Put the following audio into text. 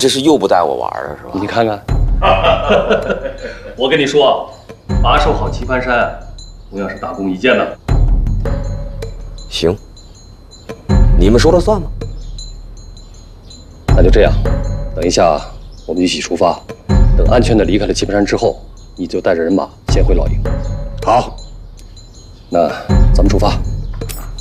这是又不带我玩了是吧？ 你看看， 我跟你说，把守好棋盘山，同样是大功一件呢。 行，你们说了算吗？ 那就这样，等一下我们一起出发，等安全的离开了棋盘山之后，你就带着人马先回老营。 好， 那咱们出发。